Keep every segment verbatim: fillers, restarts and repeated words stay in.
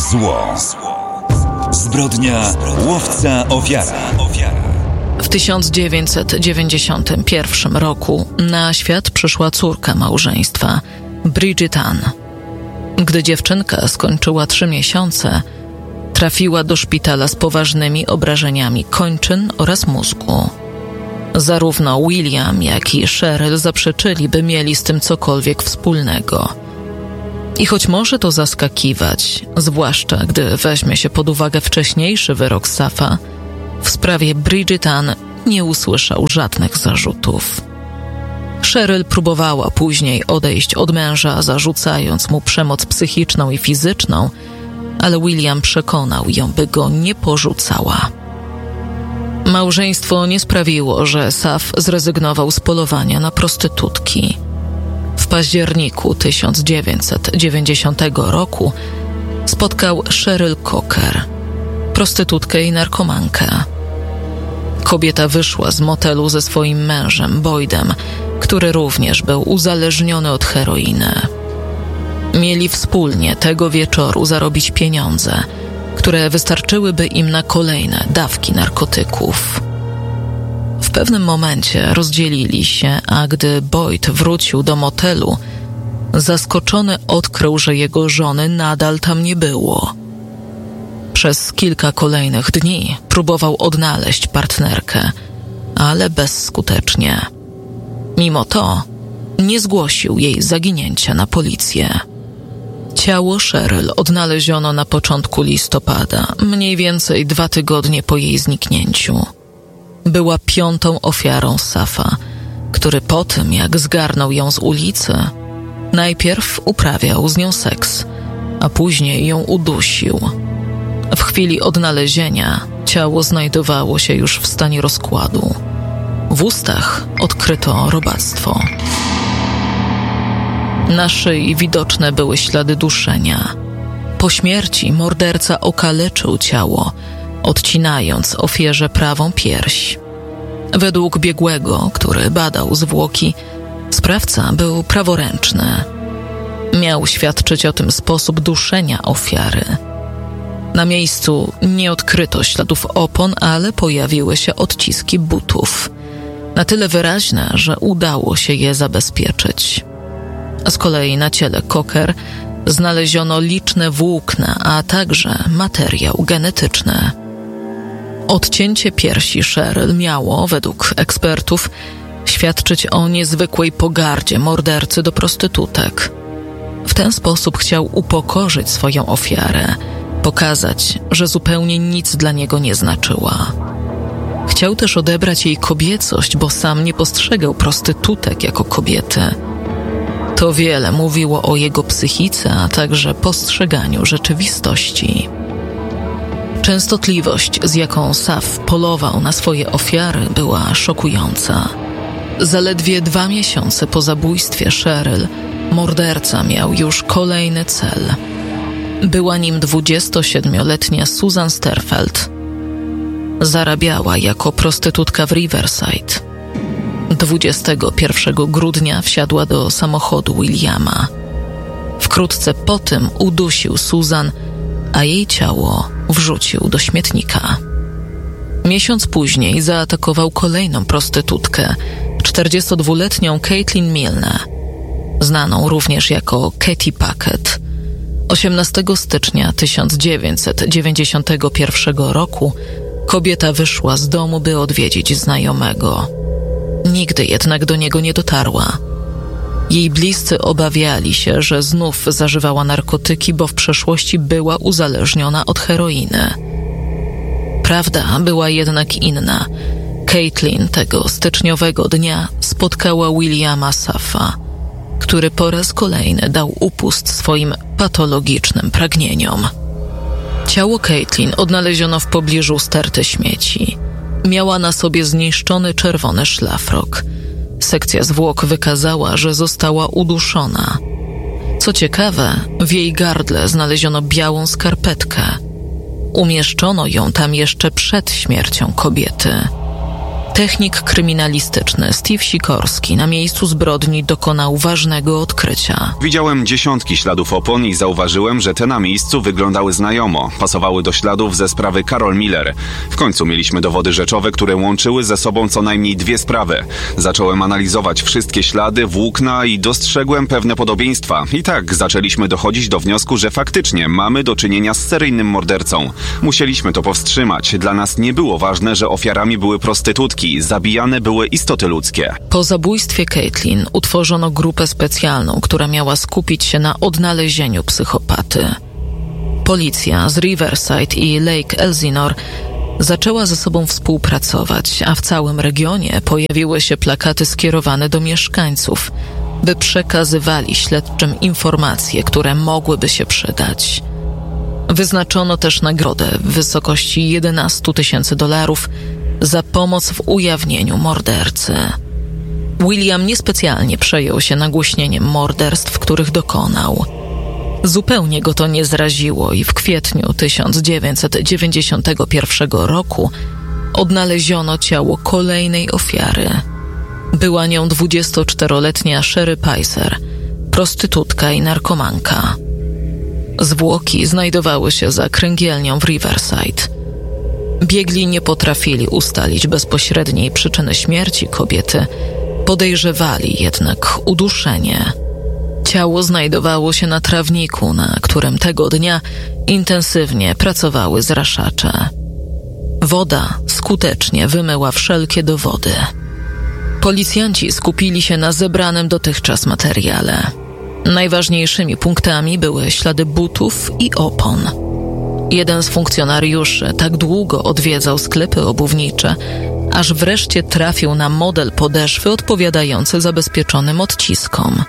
Zło. Zbrodnia łowca ofiara. W tysiąc dziewięćset dziewięćdziesiątym pierwszym roku na świat przyszła córka małżeństwa, Bridget Ann. Gdy dziewczynka skończyła trzy miesiące, trafiła do szpitala z poważnymi obrażeniami kończyn oraz mózgu. Zarówno William, jak i Cheryl zaprzeczyli, by mieli z tym cokolwiek wspólnego. I choć może to zaskakiwać, zwłaszcza gdy weźmie się pod uwagę wcześniejszy wyrok Saffa, w sprawie Bridget Ann nie usłyszał żadnych zarzutów. Cheryl próbowała później odejść od męża, zarzucając mu przemoc psychiczną i fizyczną, ale William przekonał ją, by go nie porzucała. Małżeństwo nie sprawiło, że Saff zrezygnował z polowania na prostytutki. W październiku tysiąc dziewięćset dziewięćdziesiątego roku spotkał Cheryl Coker, prostytutkę i narkomankę. Kobieta wyszła z motelu ze swoim mężem, Boydem, który również był uzależniony od heroiny. Mieli wspólnie tego wieczoru zarobić pieniądze, które wystarczyłyby im na kolejne dawki narkotyków. W pewnym momencie rozdzielili się, a gdy Boyd wrócił do motelu, zaskoczony odkrył, że jego żony nadal tam nie było. Przez kilka kolejnych dni próbował odnaleźć partnerkę, ale bezskutecznie. Mimo to nie zgłosił jej zaginięcia na policję. Ciało Cheryl odnaleziono na początku listopada, mniej więcej dwa tygodnie po jej zniknięciu. Była piątą ofiarą Saffa, który po tym, jak zgarnął ją z ulicy, najpierw uprawiał z nią seks, a później ją udusił. W chwili odnalezienia ciało znajdowało się już w stanie rozkładu. W ustach odkryto robactwo. Na szyi widoczne były ślady duszenia. Po śmierci morderca okaleczył ciało, odcinając ofierze prawą pierś. Według biegłego, który badał zwłoki, sprawca był praworęczny. Miał świadczyć o tym sposób duszenia ofiary. Na miejscu nie odkryto śladów opon, ale pojawiły się odciski butów. Na tyle wyraźne, że udało się je zabezpieczyć. Z kolei na ciele Coker znaleziono liczne włókna, a także materiał genetyczny. Odcięcie piersi Cheryl miało, według ekspertów, świadczyć o niezwykłej pogardzie mordercy do prostytutek. W ten sposób chciał upokorzyć swoją ofiarę, pokazać, że zupełnie nic dla niego nie znaczyła. Chciał też odebrać jej kobiecość, bo sam nie postrzegał prostytutek jako kobiety. To wiele mówiło o jego psychice, a także postrzeganiu rzeczywistości. Częstotliwość, z jaką Saff polował na swoje ofiary, była szokująca. Zaledwie dwa miesiące po zabójstwie Cheryl morderca miał już kolejny cel. Była nim dwudziestosiedmioletnia Susan Sterfeld. Zarabiała jako prostytutka w Riverside. dwudziestego pierwszego grudnia wsiadła do samochodu Williama. Wkrótce po tym udusił Susan, a jej ciało wrzucił do śmietnika. Miesiąc później zaatakował kolejną prostytutkę, czterdziestodwuletnią Caitlin Milne, znaną również jako Katie Puckett. osiemnastego stycznia tysiąc dziewięćset dziewięćdziesiątego pierwszego roku kobieta wyszła z domu, by odwiedzić znajomego. Nigdy jednak do niego nie dotarła. Jej bliscy obawiali się, że znów zażywała narkotyki, bo w przeszłości była uzależniona od heroiny. Prawda była jednak inna. Caitlin tego styczniowego dnia spotkała Williama Saffa, który po raz kolejny dał upust swoim patologicznym pragnieniom. Ciało Caitlin odnaleziono w pobliżu sterty śmieci. Miała na sobie zniszczony czerwony szlafrok. Sekcja zwłok wykazała, że została uduszona. Co ciekawe, w jej gardle znaleziono białą skarpetkę. Umieszczono ją tam jeszcze przed śmiercią kobiety. Technik kryminalistyczny Steve Sikorski na miejscu zbrodni dokonał ważnego odkrycia. Widziałem dziesiątki śladów opon i zauważyłem, że te na miejscu wyglądały znajomo. Pasowały do śladów ze sprawy Carol Miller. W końcu mieliśmy dowody rzeczowe, które łączyły ze sobą co najmniej dwie sprawy. Zacząłem analizować wszystkie ślady, włókna i dostrzegłem pewne podobieństwa. I tak zaczęliśmy dochodzić do wniosku, że faktycznie mamy do czynienia z seryjnym mordercą. Musieliśmy to powstrzymać. Dla nas nie było ważne, że ofiarami były prostytutki. Zabijane były istoty ludzkie. Po zabójstwie Caitlin utworzono grupę specjalną, która miała skupić się na odnalezieniu psychopaty. Policja z Riverside i Lake Elsinore zaczęła ze sobą współpracować, a w całym regionie pojawiły się plakaty skierowane do mieszkańców, by przekazywali śledczym informacje, które mogłyby się przydać. Wyznaczono też nagrodę w wysokości jedenaście tysięcy dolarów za pomoc w ujawnieniu mordercy. William niespecjalnie przejął się nagłośnieniem morderstw, których dokonał. Zupełnie go to nie zraziło i w kwietniu tysiąc dziewięćset dziewięćdziesiątego pierwszego roku odnaleziono ciało kolejnej ofiary. Była nią dwudziestoczteroletnia Sherry Picer, prostytutka i narkomanka. Zwłoki znajdowały się za kręgielnią w Riverside. Biegli nie potrafili ustalić bezpośredniej przyczyny śmierci kobiety, podejrzewali jednak uduszenie. Ciało znajdowało się na trawniku, na którym tego dnia intensywnie pracowały zraszacze. Woda skutecznie wymyła wszelkie dowody. Policjanci skupili się na zebranym dotychczas materiale. Najważniejszymi punktami były ślady butów i opon. Jeden z funkcjonariuszy tak długo odwiedzał sklepy obuwnicze, aż wreszcie trafił na model podeszwy odpowiadający zabezpieczonym odciskom.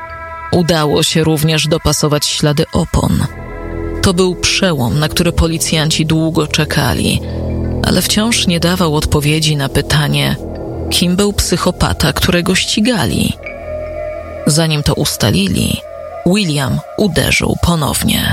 Udało się również dopasować ślady opon. To był przełom, na który policjanci długo czekali, ale wciąż nie dawał odpowiedzi na pytanie, kim był psychopata, którego ścigali. Zanim to ustalili, William uderzył ponownie.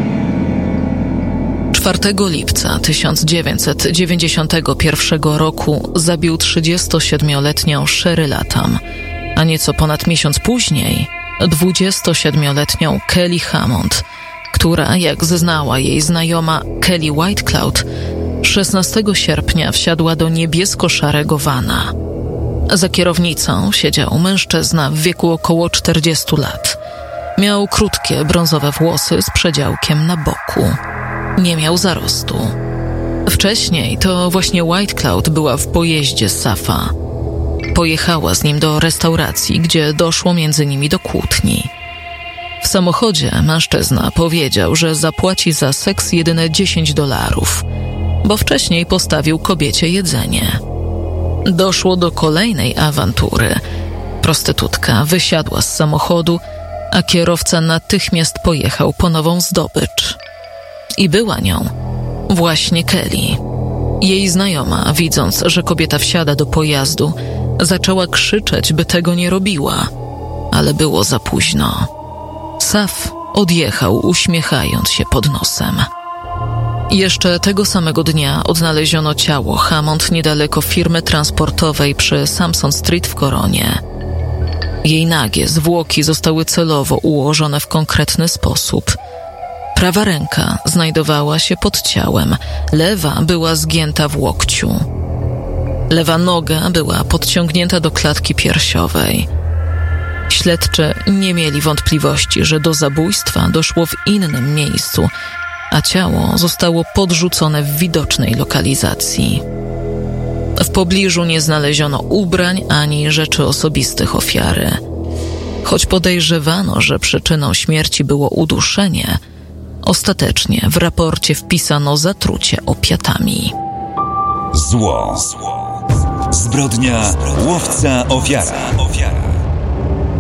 czwartego lipca tysiąc dziewięćset dziewięćdziesiątego pierwszego roku zabił trzydziestosiedmioletnią Sherry Latham, a nieco ponad miesiąc później dwudziestosiedmioletnią Kelly Hammond, która, jak zeznała jej znajoma Kelly Whitecloud, szesnastego sierpnia wsiadła do niebiesko-szarego vana. Za kierownicą siedział mężczyzna w wieku około czterdziestu lat. Miał krótkie, brązowe włosy z przedziałkiem na boku. Nie miał zarostu. Wcześniej to właśnie Whitecloud była w pojeździe Safa. Pojechała z nim do restauracji, gdzie doszło między nimi do kłótni. W samochodzie mężczyzna powiedział, że zapłaci za seks jedyne dziesięć dolarów, bo wcześniej postawił kobiecie jedzenie. Doszło do kolejnej awantury. Prostytutka wysiadła z samochodu, a kierowca natychmiast pojechał po nową zdobycz. I była nią właśnie Kelly. Jej znajoma, widząc, że kobieta wsiada do pojazdu, zaczęła krzyczeć, by tego nie robiła, ale było za późno. Saf odjechał, uśmiechając się pod nosem. Jeszcze tego samego dnia odnaleziono ciało Hammond niedaleko firmy transportowej przy Sampson Street w Koronie. Jej nagie zwłoki zostały celowo ułożone w konkretny sposób. Prawa ręka znajdowała się pod ciałem, lewa była zgięta w łokciu. Lewa noga była podciągnięta do klatki piersiowej. Śledczy nie mieli wątpliwości, że do zabójstwa doszło w innym miejscu, a ciało zostało podrzucone w widocznej lokalizacji. W pobliżu nie znaleziono ubrań ani rzeczy osobistych ofiary. Choć podejrzewano, że przyczyną śmierci było uduszenie, ostatecznie w raporcie wpisano zatrucie opiatami. Zło. Zbrodnia łowca ofiara.